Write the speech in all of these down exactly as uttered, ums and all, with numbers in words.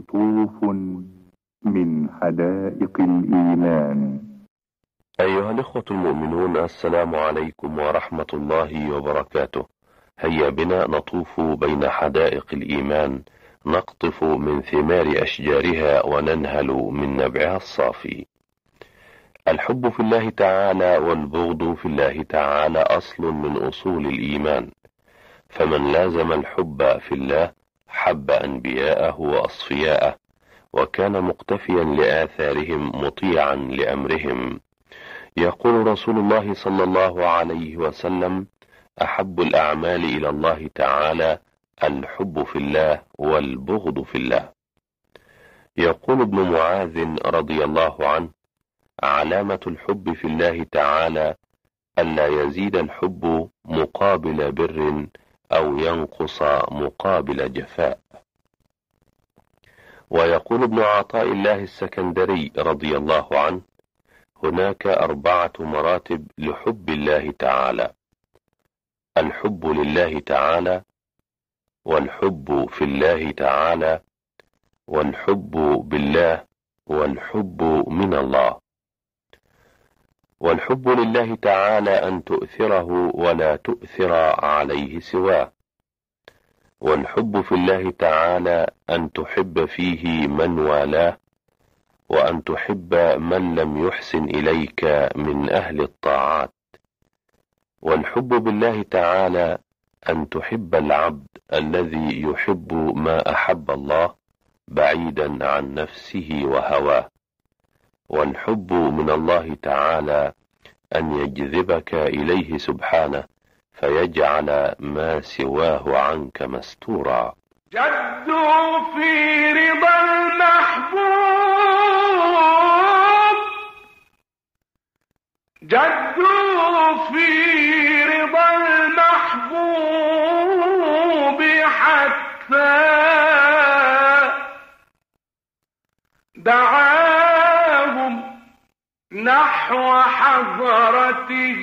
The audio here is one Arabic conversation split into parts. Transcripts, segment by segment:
قطوف من حدائق الإيمان. أيها الإخوة المؤمنون، السلام عليكم ورحمة الله وبركاته. هيا بنا نطوف بين حدائق الإيمان، نقطف من ثمار أشجارها وننهل من نبعها الصافي. الحب في الله تعالى والبغض في الله تعالى أصل من أصول الإيمان، فمن لازم الحب في الله حب أنبياءه وأصفياءه، وكان مقتفيا لآثارهم مطيعا لأمرهم. يقول رسول الله صلى الله عليه وسلم: أحب الأعمال إلى الله تعالى الحب في الله والبغض في الله. يقول ابن معاذ رضي الله عنه: علامة الحب في الله تعالى ألا يزيد الحب مقابل بر أو ينقص مقابل جفاء. ويقول ابن عطاء الله السكندري رضي الله عنه: هناك أربعة مراتب لحب الله تعالى: الحب لله تعالى، والحب في الله تعالى، والحب بالله، والحب من الله. والحب لله تعالى أن تؤثره ولا تؤثر عليه سواه، والحب في الله تعالى أن تحب فيه من والاه، وأن تحب من لم يحسن إليك من أهل الطاعات. والحب بالله تعالى أن تحب العبد الذي يحب ما أحب الله بعيدا عن نفسه وهواه. والحب من الله تعالى أن يجذبك إليه سبحانه فيجعل ما سواه عنك مستورا. جدوا في رضا المحبوب، جدوا في رضا المحبوب حتى دعاهم نحو حضرته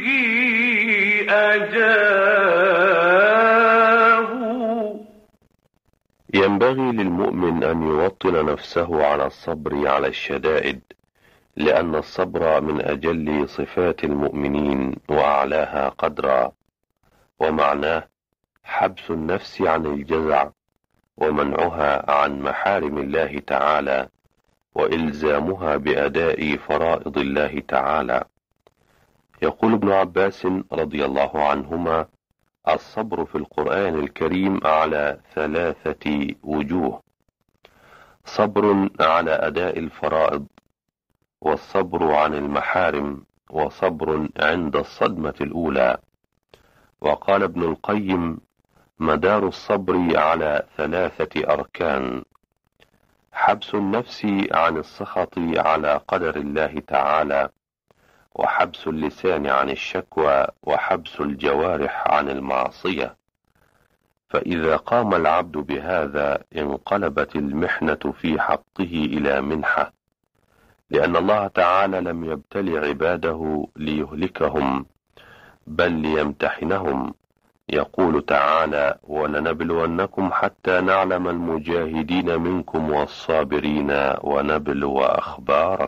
أجاه. ينبغي للمؤمن أن يوطن نفسه على الصبر على الشدائد، لأن الصبر من أجل صفات المؤمنين وأعلاها قدرا، ومعناه حبس النفس عن الجزع، ومنعها عن محارم الله تعالى، وإلزامها بأداء فرائض الله تعالى. يقول ابن عباس رضي الله عنهما: الصبر في القرآن الكريم على ثلاثة وجوه: صبر على أداء الفرائض، والصبر عن المحارم، وصبر عند الصدمة الأولى. وقال ابن القيم: مدار الصبر على ثلاثة أركان: حبس النفس عن السخط على قدر الله تعالى، وحبس اللسان عن الشكوى، وحبس الجوارح عن المعصية. فإذا قام العبد بهذا انقلبت المحنة في حقه إلى منحة، لأن الله تعالى لم يبتل عباده ليهلكهم بل ليمتحنهم. يقول تعالى: ولنبلونكم حتى نعلم المجاهدين منكم والصابرين ونبلو أخباركم.